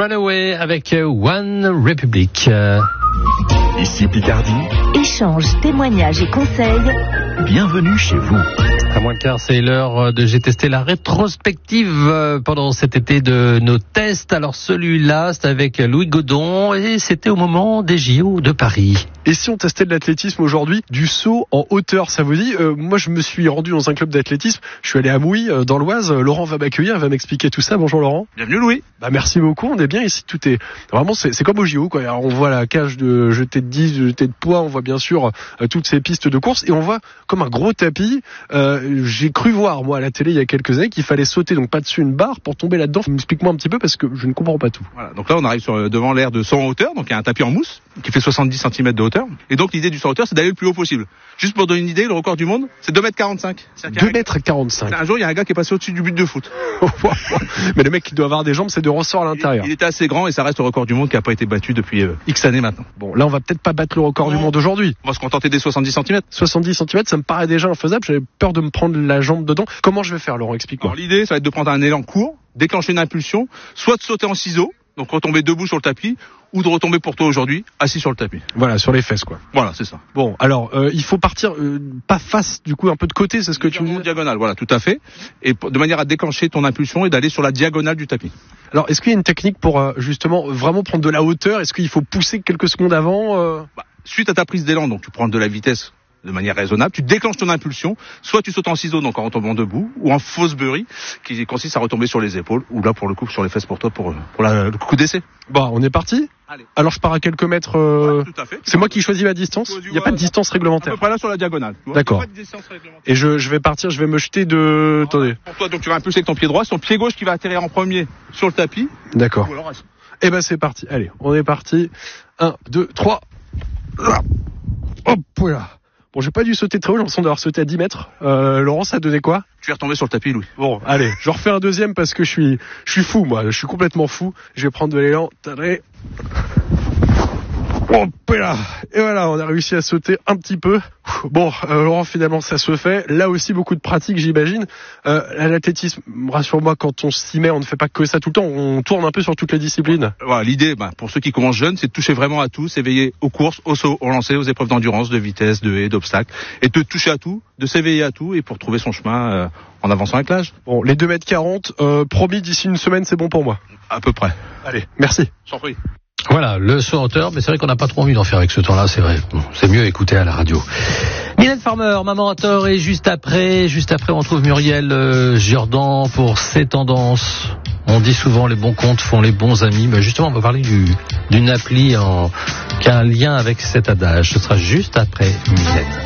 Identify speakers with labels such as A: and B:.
A: Runaway avec One Republic.
B: Ici Picardie.
C: Échange, témoignages et conseils.
B: Bienvenue chez vous.
A: À moins de quart, c'est l'heure de J'ai testé la rétrospective pendant cet été de nos tests. Alors celui-là, c'est avec Louis Godon et c'était au moment des JO de Paris.
D: Et si on testait de l'athlétisme aujourd'hui, du saut en hauteur, ça vous dit? Moi, je me suis rendu dans un club d'athlétisme. Je suis allé à Mouilly, dans l'Oise. Laurent va m'accueillir, va m'expliquer tout ça. Bonjour Laurent.
E: Bienvenue Louis.
D: Merci beaucoup. On est bien ici. Tout est vraiment, c'est comme au JO, quoi. Alors, on voit la cage de jeté de 10, de jeté de poids. On voit bien sûr toutes ces pistes de course et on voit comme un gros tapis. J'ai cru voir moi à la télé il y a quelques années qu'il fallait sauter donc pas dessus une barre pour tomber là-dedans. Explique-moi un petit peu parce que je ne comprends pas tout.
E: Voilà, donc là on arrive devant l'aire de saut en hauteur, donc il y a un tapis en mousse qui fait 70 cm de hauteur. Et donc l'idée du saut en hauteur, c'est d'aller le plus haut possible. Juste pour donner une idée, le record du monde, c'est 2,45 m.
D: 2,45 m.
E: Un jour, il y a un gars qui est passé au-dessus du but de foot.
D: Mais le mec qui doit avoir des jambes, c'est de ressort à l'intérieur.
E: Il était assez grand et ça reste le record du monde qui n'a pas été battu depuis X années maintenant.
D: Bon, là on va peut-être pas battre le record du monde aujourd'hui.
E: On va se contenter des 70 cm.
D: 70 cm, ça me paraît déjà infaisable. J'avais peur de me prendre la jambe dedans. Comment je vais faire, Laurent? Explique-moi.
E: Alors l'idée, ça va être de prendre un élan court, déclencher une impulsion, soit de sauter en ciseaux, donc retomber debout sur le tapis, ou de retomber pour toi aujourd'hui, assis sur le tapis.
D: Voilà, sur les fesses, quoi.
E: Voilà, c'est ça.
D: Bon, alors, il faut partir pas face, du coup, un peu de côté, c'est ce que tu dis.
E: Diagonale, voilà, tout à fait. Et de manière à déclencher ton impulsion et d'aller sur la diagonale du tapis.
D: Alors, est-ce qu'il y a une technique pour justement vraiment prendre de la hauteur? Est-ce qu'il faut pousser quelques secondes avant
E: Suite à ta prise d'élan, donc tu prends de la vitesse de manière raisonnable, tu déclenches ton impulsion, soit tu sautes en ciseaux, donc en retombant debout, ou en Fosbury, qui consiste à retomber sur les épaules, ou là, pour le coup, sur les fesses pour toi, pour le coup d'essai.
D: Bon, on est parti?
E: Allez.
D: Alors, je pars à quelques mètres.
E: Ouais, tout à fait.
D: C'est moi qui choisis ma distance? Il n'y a pas de distance réglementaire.
E: À peu près là sur la diagonale.
D: D'accord. Et je vais partir, je vais me jeter de... Attendez.
E: Pour toi, donc tu vas impulser avec ton pied droit, c'est ton pied gauche qui va atterrir en premier sur le tapis.
D: D'accord. Eh ben, c'est parti. Allez, on est parti. 1, 2, 3. Hop, voilà. Bon, j'ai pas dû sauter très haut, j'ai l'impression d'avoir sauté à 10 mètres. Laurent, ça a donné quoi?
E: Tu es retombé sur le tapis, Louis.
D: Bon, allez, je refais un deuxième parce que je suis fou, moi. Je suis complètement fou. Je vais prendre de l'élan. Hop là. Et voilà, on a réussi à sauter un petit peu. Bon, Laurent, finalement, ça se fait. Là aussi, beaucoup de pratique, j'imagine. L'athlétisme, rassure-moi, quand on s'y met, on ne fait pas que ça tout le temps. On tourne un peu sur toutes les disciplines.
E: Voilà, l'idée, pour ceux qui commencent jeunes, c'est de toucher vraiment à tout, s'éveiller aux courses, aux sauts, au lancer, aux épreuves d'endurance, de vitesse, de haies, d'obstacles, et de toucher à tout, de s'éveiller à tout, et pour trouver son chemin en avançant avec l'âge.
D: Bon, les 2,40 m, promis, d'ici une semaine, c'est bon pour moi.
E: À peu près.
D: Allez, merci.
E: J'en prie.
A: Voilà, le saut en hauteur, mais c'est vrai qu'on n'a pas trop envie d'en faire avec ce temps-là, c'est vrai. Bon, c'est mieux écouter à la radio. Mylène Farmer, Maman à tort, et juste après, on trouve Muriel Jourdan pour Ses tendances. On dit souvent les bons comptes font les bons amis, mais justement on va parler d'une appli qui a un lien avec cet adage. Ce sera juste après Mylène.